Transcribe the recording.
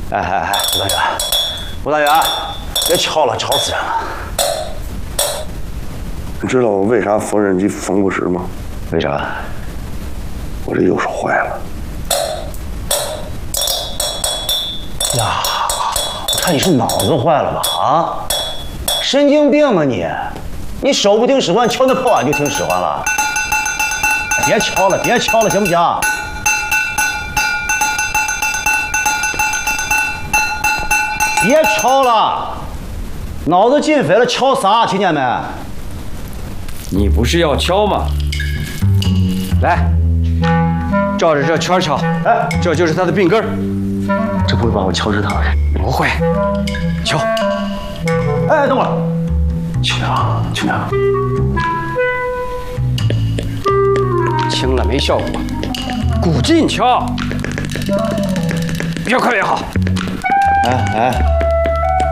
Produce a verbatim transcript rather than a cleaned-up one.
哎哎哎，吴大元，吴大元，别敲了，吵死人了！ 你知道我为啥缝纫机缝不实吗？ 为啥？ 我这右手坏了。 呀，我看你是脑子坏了吧？啊，神经病吗你？你手不听使唤，敲那破碗就听使唤了？别敲了，别敲了，行不行？别敲了，脑子进肥了，敲啥？听见没？ 你不是要敲吗？来，照着这圈敲。哎，这就是他的病根儿。 这不会把我敲直躺？ 不会，敲。 哎，等会儿，轻点啊，轻点啊。 轻了没效果，鼓劲敲，越快越好。 哎哎。